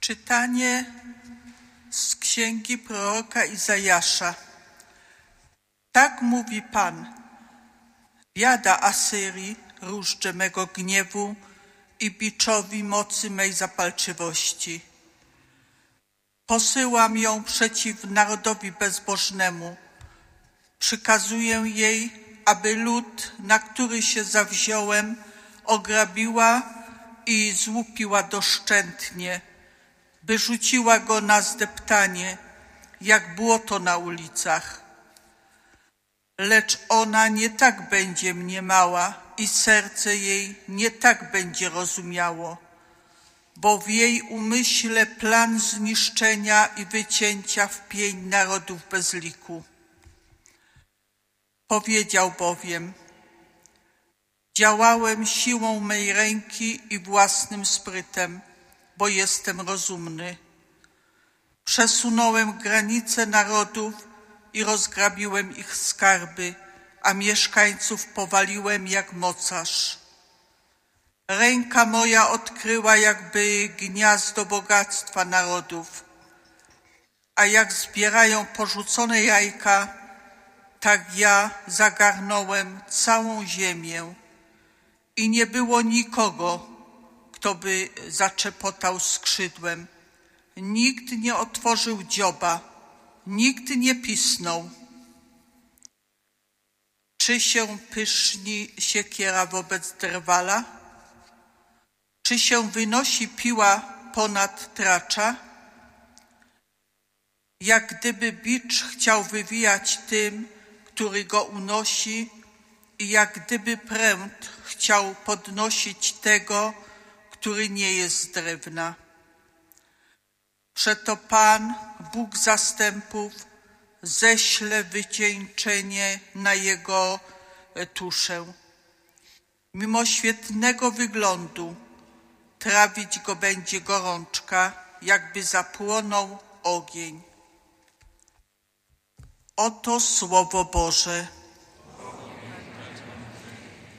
Czytanie z księgi proroka Izajasza. Tak mówi Pan: biada Asyrii, różdże mego gniewu i biczowi mocy mej zapalczywości. Posyłam ją przeciw narodowi bezbożnemu. Przykazuję jej, aby lud, na który się zawziąłem, ograbiła i złupiła doszczętnie, by rzuciła go na zdeptanie, jak błoto na ulicach. Lecz ona nie tak będzie mniemała i serce jej nie tak będzie rozumiało, bo w jej umyśle plan zniszczenia i wycięcia w pień narodów bez liku. Powiedział bowiem: działałem siłą mej ręki i własnym sprytem, bo jestem rozumny. Przesunąłem granice narodów i rozgrabiłem ich skarby, a mieszkańców powaliłem jak mocarz. Ręka moja odkryła jakby gniazdo bogactwa narodów, a jak zbierają porzucone jajka, tak ja zagarnąłem całą ziemię i nie było nikogo, kto by zaczepotał skrzydłem. Nikt nie otworzył dzioba, nikt nie pisnął. Czy się pyszni siekiera wobec drwala? Czy się wynosi piła ponad tracza? Jak gdyby bicz chciał wywijać tym, który go unosi, i jak gdyby pręt chciał podnosić tego, który nie jest z drewna. Przeto Pan, Bóg zastępów, ześle wycieńczenie na jego tuszę. Mimo świetnego wyglądu trawić go będzie gorączka, jakby zapłonął ogień. Oto Słowo Boże.